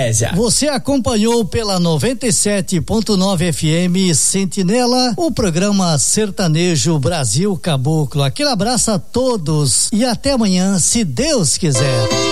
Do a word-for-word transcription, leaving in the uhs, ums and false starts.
Anésia. Você acompanhou pela noventa e sete ponto nove F M Sentinela o programa Sertanejo Brasil Caboclo. Aquele abraço a todos e até amanhã, se Deus quiser.